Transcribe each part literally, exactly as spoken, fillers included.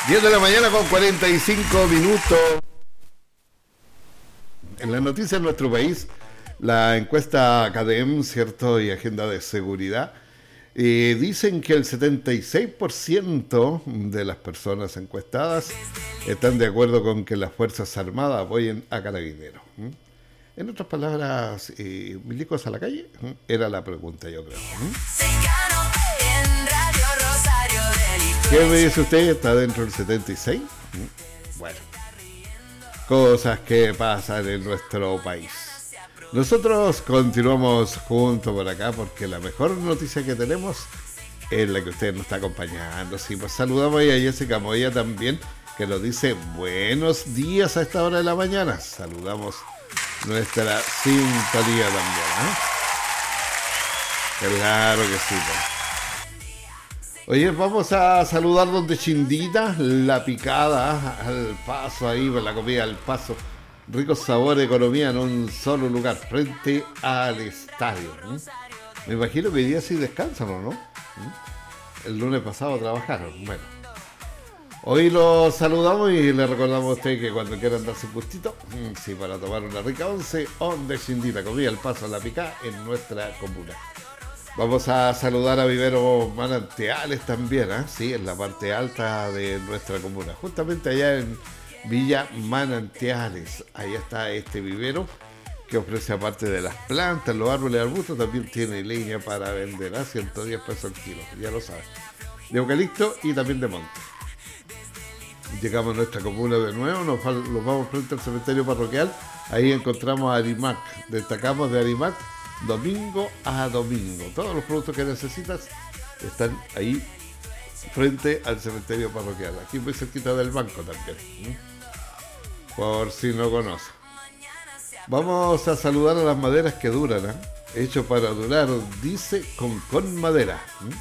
diez de la mañana con cuarenta y cinco minutos. En las noticias de nuestro país, la encuesta CADEM, ¿cierto? Y Agenda de Seguridad, eh, dicen que el setenta y seis por ciento de las personas encuestadas están de acuerdo con que las Fuerzas Armadas apoyen a Carabineros. ¿Mm? En otras palabras, eh, ¿milicos a la calle? ¿Mm? Era la pregunta, yo creo. ¿Mm? ¿Qué me dice usted? ¿Está dentro del setenta y seis? ¿Mm? Bueno, cosas que pasan en nuestro país. Nosotros continuamos juntos por acá porque la mejor noticia que tenemos es la que usted nos está acompañando. Sí, pues saludamos a Jessica Moya también, que nos dice buenos días a esta hora de la mañana. Saludamos nuestra sintonía también, ¿eh? Claro que sí, pues. Oye, vamos a saludar donde Chindita, la picada al paso ahí, por la comida al paso. Ricos sabores, economía en un solo lugar, frente al estadio. ¿eh? Me imagino que hoy día sí descansan, ¿o no? ¿eh? El lunes pasado trabajaron. Bueno, hoy los saludamos y le recordamos a usted que cuando quieran darse un gustito, sí, para tomar una rica once, donde Chindita, comida al paso, la picada en nuestra comuna. Vamos a saludar a Vivero Manantiales también, ¿eh? Sí, en la parte alta de nuestra comuna, justamente allá en Villa Manantiales. Ahí está este vivero que ofrece, aparte de las plantas, los árboles y arbustos, también tiene leña para vender a ciento diez pesos el kilo, ya lo saben, de eucalipto y también de monte. Llegamos a nuestra comuna de nuevo, nos, nos vamos frente al cementerio parroquial, ahí encontramos a Arimac, destacamos de Arimac domingo a domingo, todos los productos que necesitas están ahí frente al cementerio parroquial, aquí muy cerquita del banco también, ¿eh? Por si no conoce. Vamos a saludar a las maderas que duran, ¿eh? Hecho para durar, dice con con madera, ¿eh?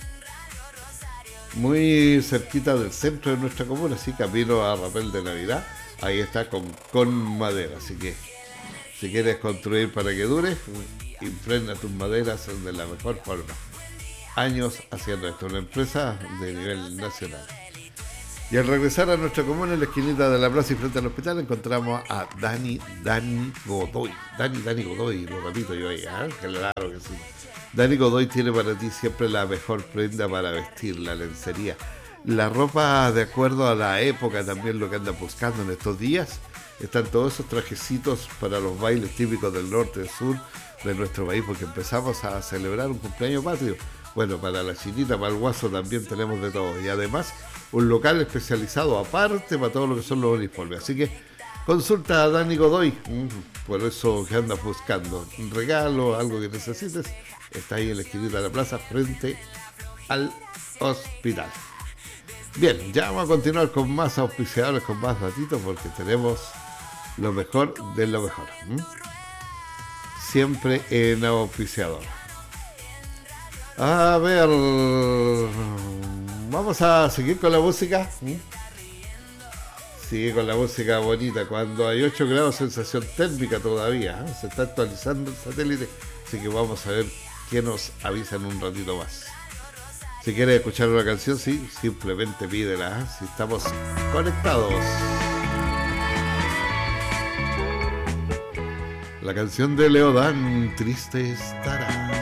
Muy cerquita del centro de nuestra comuna, así camino a Rapel de Navidad, ahí está con con madera, así que si quieres construir para que dure, impregna tus maderas de la mejor forma. Años haciendo esto, una empresa de nivel nacional. Y al regresar a nuestra comuna, en la esquinita de la plaza y frente al hospital, encontramos a Dani Dani Godoy. Dani Dani Godoy, lo repito yo ahí, ¿eh? Claro que sí. Dani Godoy tiene para ti siempre la mejor prenda para vestir, la lencería. La ropa de acuerdo a la época, también lo que andas buscando en estos días. Están todos esos trajecitos para los bailes típicos del norte y del sur de nuestro país, porque empezamos a celebrar un cumpleaños patrio. Bueno, para la chinita, para el guaso también tenemos de todo. Y además, un local especializado aparte para todo lo que son los uniformes. Así que consulta a Dani Godoy, por eso que andas buscando. Un regalo, algo que necesites, está ahí en la esquinita de la plaza, frente al hospital. Bien, ya vamos a continuar con más auspiciadores, con más datitos, porque tenemos lo mejor de lo mejor. ¿Mm? Siempre en auspiciador. A ver, vamos a seguir con la música. ¿Mm? Sigue con la música bonita. Cuando hay ocho grados, sensación térmica todavía. ¿eh? Se está actualizando el satélite, así que vamos a ver qué nos avisa en un ratito más. Si quieres escuchar una canción, sí, simplemente pídela, ¿eh? Si estamos conectados. La canción de Leodán, Triste estará.